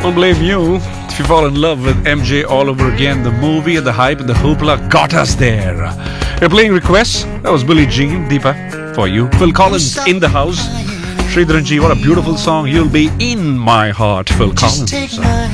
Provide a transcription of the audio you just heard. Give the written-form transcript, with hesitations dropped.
Don't blame you if you fall in love with MJ all over again. The movie, the hype, and the hoopla got us there. You're playing requests. That was Billie Jean, Deepa, for you. Phil Collins in the house. Sridharanji, what a beautiful song. You'll be in my heart, Phil Collins.